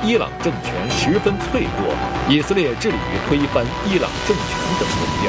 伊朗政权十分脆弱，以色列致力于推翻伊朗政权的论调。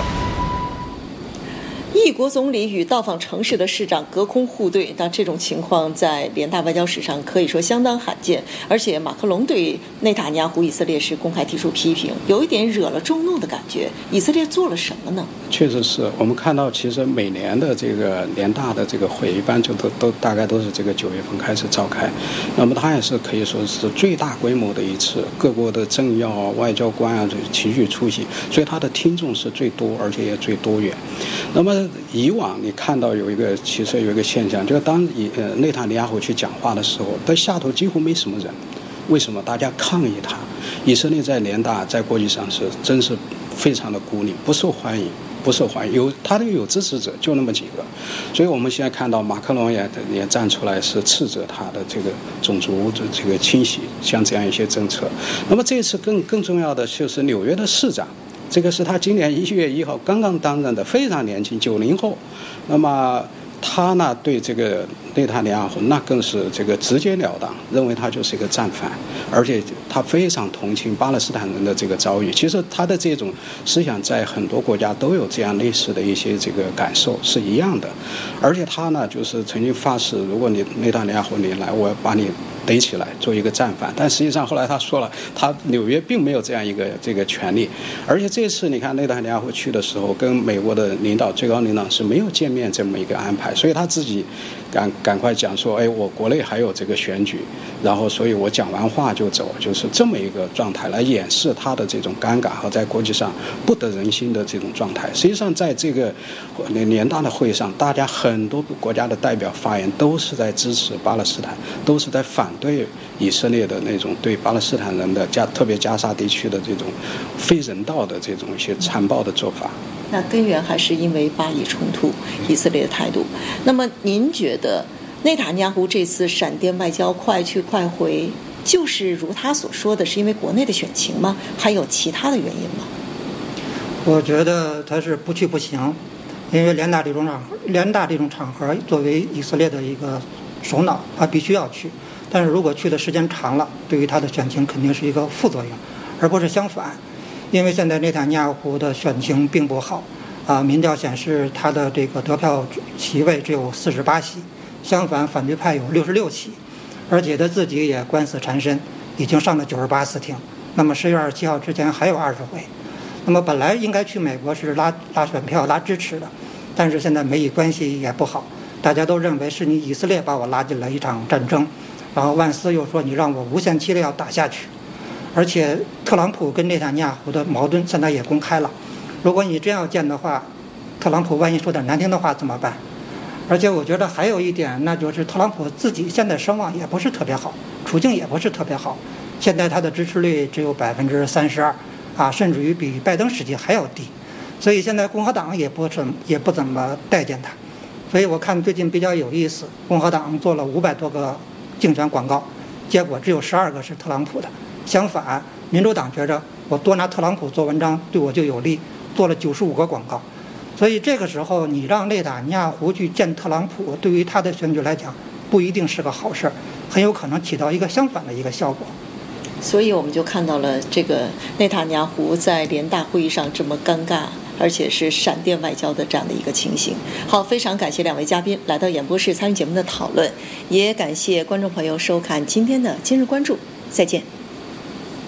一国总理与到访城市的市长隔空互怼，那这种情况在联大外交史上可以说相当罕见。而且马克龙对内塔尼亚胡以色列是公开提出批评，有一点惹了众怒的感觉。以色列做了什么呢？ 确实是我们看到，其实每年的这个联大的这个会一般就都大概都是这个9月份开始召开，那么它也是可以说是最大规模的一次，各国的政要啊、外交官啊齐聚出席，所以它的听众是最多，而且也最多元。那么以往你看到其实有一个现象，就是当内塔尼亚胡去讲话的时候，在下头几乎没什么人。为什么？大家抗议他。以色列在联大在国际上真是非常的孤立，不受欢迎。他有支持者，就那么几个，所以我们现在看到马克龙也站出来是斥责他的这个种族这个清洗，像这样一些政策。那么这次更重要的就是纽约的市长，这个是他今年1月1号刚刚担任的，非常年轻，90后。那么他呢对这个内塔尼亚胡那更是这个直截了当，认为他就是一个战犯，而且他非常同情巴勒斯坦人的这个遭遇。其实他的这种思想在很多国家都有这样类似的一些这个感受是一样的。而且他呢就是曾经发誓，如果你内塔尼亚胡你来，我要把你逮起来做一个战犯。但实际上后来他说了，他纽约并没有这样一个这个权利。而且这次你看内塔尼亚胡去的时候，跟美国的最高领导是没有见面这么一个安排，所以他自己赶快讲说，我国内还有这个选举，然后所以我讲完话就走，就是这么一个状态来掩饰他的这种尴尬和在国际上不得人心的这种状态。实际上在这个联大的会上，大家很多国家的代表发言都是在支持巴勒斯坦，都是在反对以色列的那种对巴勒斯坦人的特别加沙地区的这种非人道的这种一些残暴的做法。 那根源还是因为巴以冲突，以色列的态度。那么您觉得内塔尼亚胡这次闪电外交快去快回，就是如他所说的是因为国内的选情吗？还有其他的原因吗？ 我觉得他是不去不行，因为联大这种场合作为以色列的一个首脑，他必须要去。但是如果去的时间长了，对于他的选情肯定是一个副作用，而不是相反。因为现在内塔尼亚胡的选情并不好，民调显示他的这个得票席位只有48席，相反反对派有66席，而且他自己也官司缠身，已经上了98次庭。那么10月27号之前还有20回。那么本来应该去美国是拉选票、拉支持的，但是现在美以关系也不好，大家都认为是你以色列把我拉进了一场战争，然后万斯又说你让我无限期的要打下去。而且特朗普跟内塔尼亚胡的矛盾现在也公开了，如果你真要见的话，特朗普万一说点难听的话怎么办？而且我觉得还有一点，那就是特朗普自己现在声望也不是特别好，处境也不是特别好，现在他的支持率只有32%，甚至于比拜登时期还要低，所以现在共和党也不怎么待见他。所以我看最近比较有意思，共和党做了500多个竞选广告，结果只有12个是特朗普的。相反，民主党觉着我多拿特朗普做文章对我就有利，做了95个广告。所以这个时候你让内塔尼亚胡去见特朗普，对于他的选举来讲不一定是个好事，很有可能起到一个相反的一个效果。 所以我们就看到了这个内塔尼亚胡在联大会议上这么尴尬，而且是闪电外交的这样的一个情形。好，非常感谢两位嘉宾来到演播室参与节目的讨论，也感谢观众朋友收看今天的今日关注，再见。